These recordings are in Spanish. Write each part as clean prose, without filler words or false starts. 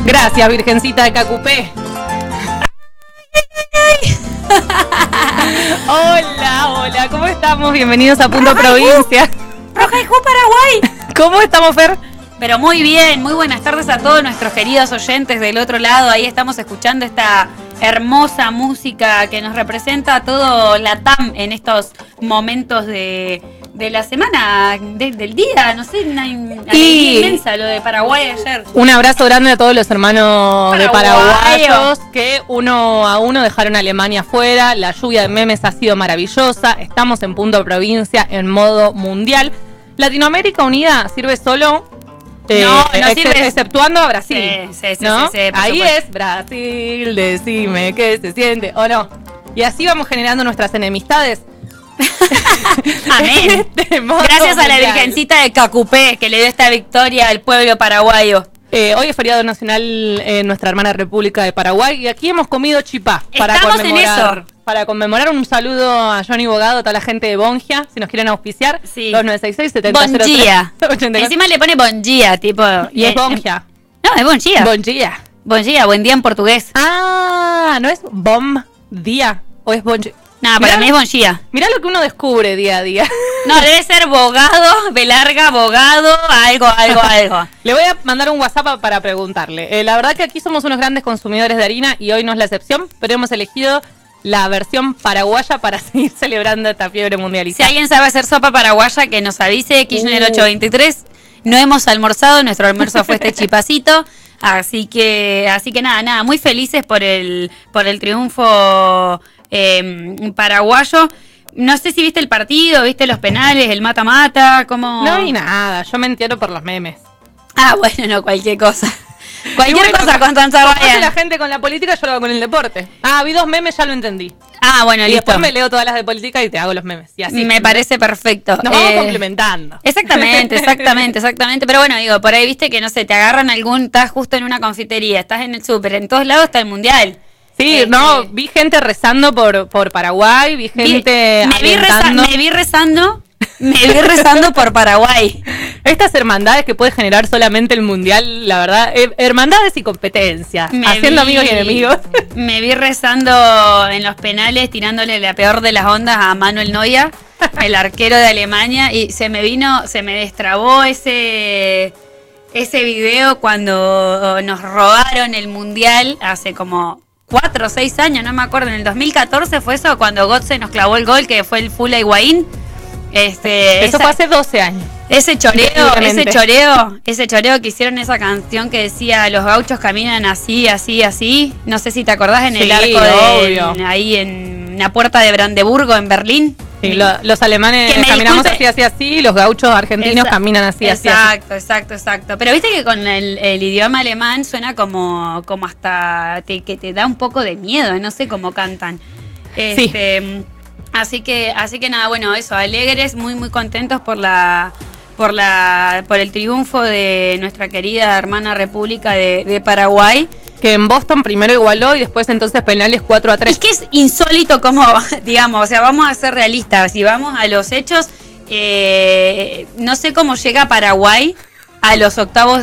Gracias, Virgencita de Cacupé. Hola, ¿cómo estamos? Bienvenidos a Punto Provincia. Roja Paraguay. ¿Cómo estamos, Fer? Pero muy bien, muy buenas tardes a todos nuestros queridos oyentes del otro lado. Ahí estamos escuchando esta hermosa música que nos representa todo la TAM en estos momentos de la semana, del día, no sé, una alegría inmensa lo de Paraguay ayer. Un abrazo grande a todos los hermanos de paraguayos que uno a uno dejaron a Alemania afuera. La lluvia de memes ha sido maravillosa. Estamos en Punto Provincia en modo mundial. Latinoamérica Unida sirve solo... no sirve. Exceptuando a Brasil. Sí, ¿no? sí, ahí es Brasil, decime qué se siente o no. Y así vamos generando nuestras enemistades. Amén. Gracias a la Virgencita de Cacupé que le dio esta victoria al pueblo paraguayo. Hoy es feriado nacional en nuestra hermana República de Paraguay y aquí hemos comido chipá Estamos en eso. Para conmemorar. Un saludo a Johnny Bogado, a toda la gente de Bongia, si nos quieren auspiciar. Sí. 2966-7003. Bongia. Encima le pone bongia, tipo. Y es Bongia. No, es bongia. Bongia. Bongia, buen día en portugués. Ah, ¿no es bom día? ¿O es bongia? No, para mí es bongia. Mirá lo que uno descubre día a día. No, debe ser bogado, B larga, bogado, algo. Le voy a mandar un WhatsApp para preguntarle. La verdad que aquí somos unos grandes consumidores de harina y hoy no es la excepción, pero hemos elegido la versión paraguaya para seguir celebrando esta fiebre mundialista. Si alguien sabe hacer sopa paraguaya, que nos avise, Kirchner 823. No hemos almorzado, nuestro almuerzo fue este chipacito. Así que nada, muy felices por el triunfo paraguayo. No sé si viste el partido, viste los penales, el mata-mata, ¿cómo? No vi nada, yo me entero por los memes. Ah, bueno, no, cualquier cosa. Cualquier bueno, cosa, Constanza Ryan. La gente con la política, yo lo hago con el deporte. Ah, vi 2 memes, ya lo entendí. Ah, bueno, y listo. Después me leo todas las de política y te hago los memes. Y así. Me parece perfecto. Nos vamos complementando. Exactamente. Pero bueno, digo, por ahí viste que, no sé, te agarran estás justo en una confitería, estás en el súper, en todos lados está el mundial. Sí, vi gente rezando por Paraguay, vi gente me vi rezando por Paraguay. Estas hermandades que puede generar solamente el mundial, la verdad, hermandades y competencia, haciendo amigos y enemigos. Me vi rezando en los penales, tirándole la peor de las ondas a Manuel Neuer, el arquero de Alemania, y se me destrabó ese video cuando nos robaron el mundial hace como 4 o 6 años, no me acuerdo, en el 2014 fue eso, cuando Götze nos clavó el gol, que fue el full a Higuaín. Eso fue hace 12 años. Ese choreo que hicieron esa canción que decía los gauchos caminan así, así, así. No sé si te acordás en el arco ahí en la puerta de Brandeburgo en Berlín. Sí, los alemanes caminamos así, y los gauchos argentinos caminan así. Exacto. Pero viste que con el idioma alemán suena como hasta que te da un poco de miedo, no sé cómo cantan. Sí. Así que nada, bueno, eso, alegres, muy muy contentos por el triunfo de nuestra querida hermana República de Paraguay. Que en Boston primero igualó y después entonces penales 4-3. Es que es insólito como, digamos, o sea, vamos a ser realistas, si vamos a los hechos, no sé cómo llega Paraguay a los octavos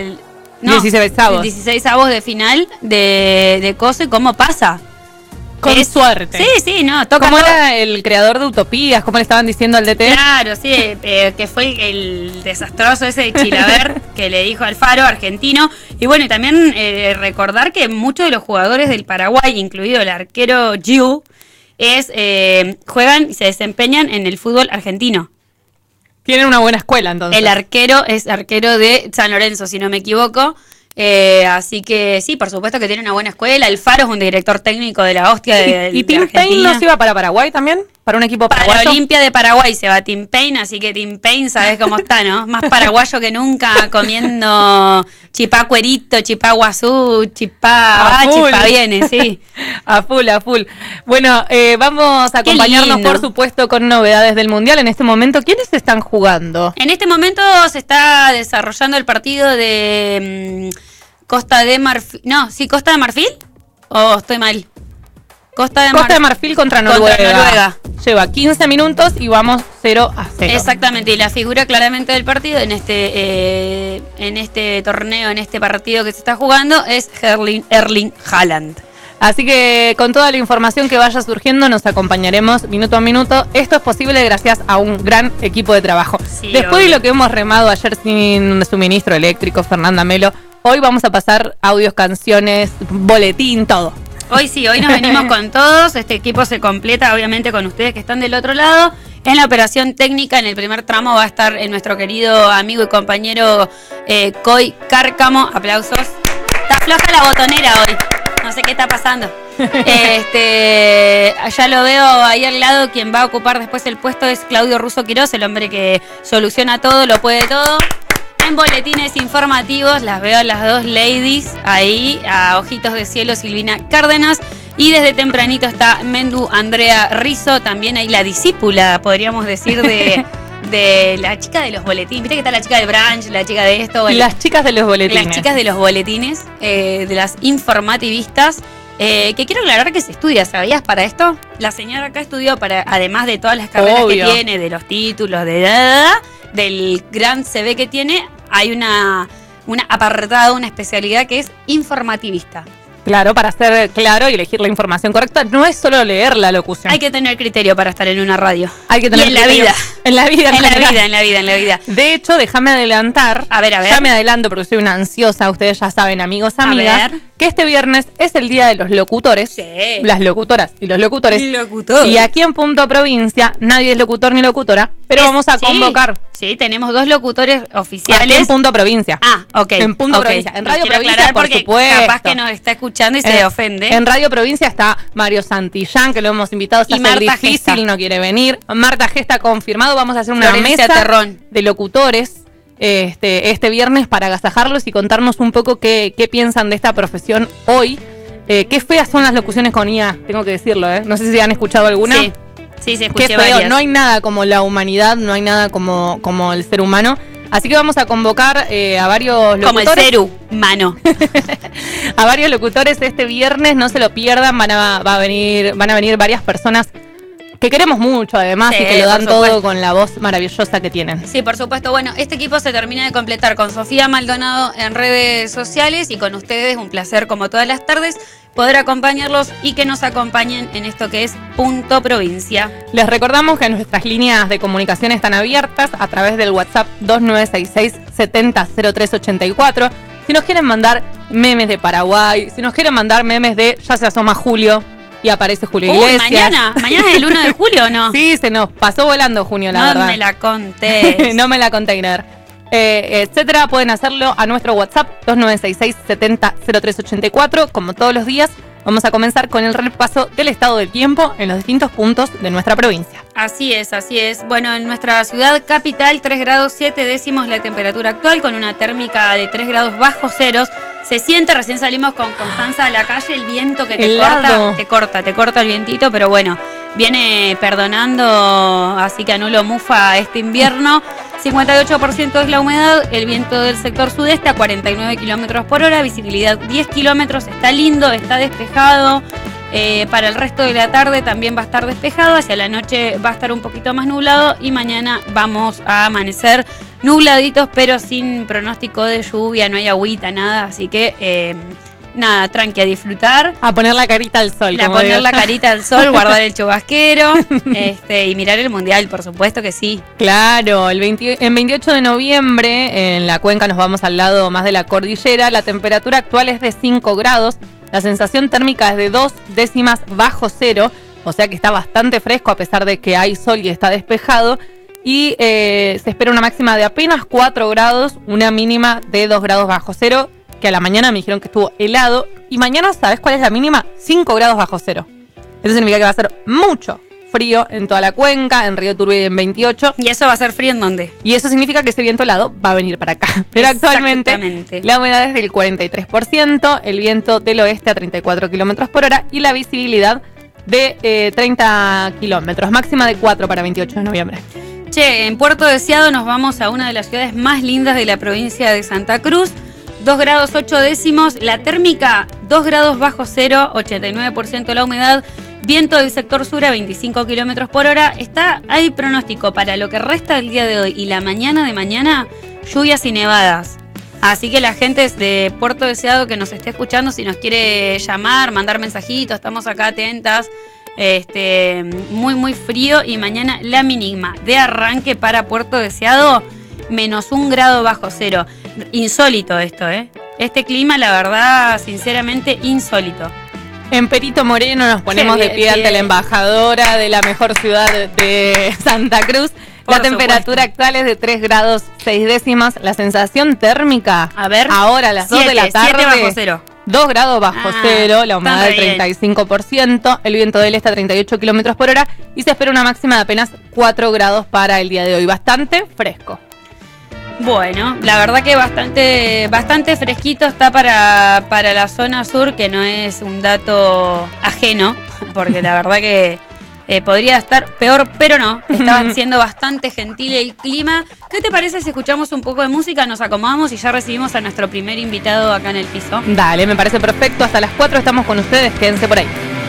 16avos de final de COSE, ¿cómo pasa? Con suerte. Sí, no, toca. ¿Cómo era el creador de Utopías? ¿Cómo le estaban diciendo al DT? Claro, sí, que fue el desastroso ese de Chilaver que le dijo Alfaro, argentino. Y bueno, y también recordar que muchos de los jugadores del Paraguay, incluido el arquero Giu, juegan y se desempeñan en el fútbol argentino. Tienen una buena escuela, entonces. El arquero es arquero de San Lorenzo, si no me equivoco. Así que sí, por supuesto que tiene una buena escuela. Alfaro es un director técnico de la hostia ¿Y Tim Payne no se iba para Paraguay también? ¿Para un equipo paraguayo? Para Olimpia de Paraguay se va Tim Payne, así que Tim Payne sabes cómo está, ¿no? Más paraguayo que nunca, comiendo chipá cuerito, chipá guazú, chipá viene, sí. A full. Bueno, vamos a acompañarnos, por supuesto, con novedades del Mundial. En este momento, ¿quiénes están jugando? En este momento se está desarrollando el partido de Costa de Marfil. No, sí, Costa de Marfil. ¿O estoy mal? Costa de Marfil contra Noruega. Lleva 15 minutos y vamos 0-0. Exactamente, y la figura claramente del partido en este torneo, en este partido que se está jugando, es Erling Haaland. Así que con toda la información que vaya surgiendo nos acompañaremos minuto a minuto. Esto es posible gracias a un gran equipo de trabajo. Sí, después de lo que hemos remado ayer sin suministro eléctrico, Fernanda Melo, hoy vamos a pasar audios, canciones, boletín, todo. Hoy sí, hoy nos venimos con todos. Este equipo se completa obviamente con ustedes que están del otro lado. En la operación técnica, en el primer tramo, va a estar nuestro querido amigo y compañero Coy Cárcamo. Aplausos. Está floja la botonera hoy. No sé qué está pasando. Ya lo veo ahí al lado. Quien va a ocupar después el puesto es Claudio Russo Quirós, el hombre que soluciona todo, lo puede todo. En boletines informativos las veo a las dos ladies ahí, a ojitos de cielo, Silvina Cárdenas. Y desde tempranito está Mendu Andrea Rizzo, también ahí la discípula, podríamos decir, de la chica de los boletines. Viste que está la chica del brunch, la chica de esto. Las chicas de los boletines. Las chicas de los boletines, de las informativistas. Que quiero aclarar que se estudia, ¿sabías para esto? La señora acá estudió para, además de todas las carreras que tiene, de los títulos, del gran CV que tiene, hay una apartado, una especialidad que es informativista. Claro, para ser claro y elegir la información correcta, no es solo leer la locución. Hay que tener criterio para estar en una radio. Hay que tener en la vida. En la vida. En la vida. De hecho, déjame adelantar. A ver. Ya me adelanto porque soy una ansiosa, ustedes ya saben, amigos, amigas, que este viernes es el día de los locutores. Sí. Las locutoras y los locutores. Y aquí en Punto Provincia, nadie es locutor ni locutora, pero vamos a convocar. Sí, tenemos 2 locutores oficiales. Aquí en Punto Provincia. Ah, ok. En Punto Provincia. En Radio Provincia, por supuesto. Capaz que nos está escuchando y se ofende. En Radio Provincia está Mario Santillán, que lo hemos invitado. Y Marta difícil, Gesta. No quiere venir. Marta Gesta confirmado. Vamos a hacer una Florencia mesa Terrón. de locutores este viernes para agasajarlos y contarnos un poco qué piensan de esta profesión hoy. Qué feas son las locuciones con IA, tengo que decirlo. No sé si han escuchado alguna. Sí, se escuché qué feo. varias. No hay nada como la humanidad, no hay nada como el ser humano. Así que vamos a convocar a varios locutores. Como el ser humano. A varios locutores este viernes, no se lo pierdan, van a venir varias personas que queremos mucho además, y que lo dan todo con la voz maravillosa que tienen. Sí, por supuesto. Bueno, este equipo se termina de completar con Sofía Maldonado en redes sociales y con ustedes, un placer como todas las tardes poder acompañarlos y que nos acompañen en esto que es Punto Provincia. Les recordamos que nuestras líneas de comunicación están abiertas a través del WhatsApp 2966 700384. Si nos quieren mandar memes de Paraguay, si nos quieren mandar memes de Ya se asoma Julio y aparece Julio Iglesias. ¿Mañana es el 1 de julio o no? Sí, se nos pasó volando junio, la verdad. No me la contés. No me la container. Etcétera, pueden hacerlo a nuestro WhatsApp 2966 700384. Como todos los días, vamos a comenzar con el repaso del estado del tiempo en los distintos puntos de nuestra provincia. Así es. Bueno, en nuestra ciudad capital, 3 grados 7 décimos la temperatura actual, con una térmica de 3 grados bajo ceros. Se siente, recién salimos con Constanza a la calle, el viento que te corta el vientito, pero bueno, viene perdonando, así que anulo mufa este invierno. 58% es la humedad, el viento del sector sudeste a 49 kilómetros por hora, visibilidad 10 kilómetros, está lindo, está despejado. Para el resto de la tarde también va a estar despejado, hacia la noche va a estar un poquito más nublado y mañana vamos a amanecer nubladitos, pero sin pronóstico de lluvia, no hay agüita, nada, así que nada, tranqui, a disfrutar. A poner la carita al sol. A poner la carita al sol, guardar el chubasquero y mirar el mundial, por supuesto que sí. Claro, en 28 de noviembre en la cuenca nos vamos al lado más de la cordillera, la temperatura actual es de 5 grados. La sensación térmica es de 2 décimas bajo cero, o sea que está bastante fresco a pesar de que hay sol y está despejado. Y se espera una máxima de apenas 4 grados, una mínima de 2 grados bajo cero, que a la mañana me dijeron que estuvo helado. Y mañana, ¿sabes cuál es la mínima? 5 grados bajo cero. Eso significa que va a ser mucho frío en toda la cuenca, en Río Turbide en 28. ¿Y eso va a ser frío en dónde? Y eso significa que ese viento helado va a venir para acá. Pero actualmente la humedad es del 43%, el viento del oeste a 34 kilómetros por hora y la visibilidad de 30 kilómetros, máxima de 4 para 28 de noviembre. Che, en Puerto Deseado nos vamos a una de las ciudades más lindas de la provincia de Santa Cruz. 2 grados 8 décimos, la térmica 2 grados bajo cero, 89% la humedad, viento del sector sur a 25 kilómetros por hora. Hay pronóstico para lo que resta del día de hoy y la mañana de mañana, lluvias y nevadas. Así que la gente de Puerto Deseado que nos esté escuchando, si nos quiere llamar, mandar mensajitos, estamos acá atentas. Muy muy frío, y mañana la mínima de arranque para Puerto Deseado, -1 grado bajo cero. Insólito esto, Este clima, la verdad, sinceramente, insólito. En Perito Moreno nos ponemos de pie ante la embajadora de la mejor ciudad de Santa Cruz. La temperatura actual es de 3 grados 6 décimas. La sensación térmica, a ver, ahora a las 2 de la tarde, 7 bajo cero. 2 grados bajo cero, la humedad del 35%, el viento del este a 38 kilómetros por hora, y se espera una máxima de apenas 4 grados para el día de hoy. Bastante fresco. Bueno, la verdad que bastante fresquito está para la zona sur, que no es un dato ajeno, porque la verdad que podría estar peor, pero no, está siendo bastante gentil el clima. ¿Qué te parece si escuchamos un poco de música, nos acomodamos y ya recibimos a nuestro primer invitado acá en el piso? Dale, me parece perfecto. Hasta las 4 estamos con ustedes, quédense por ahí.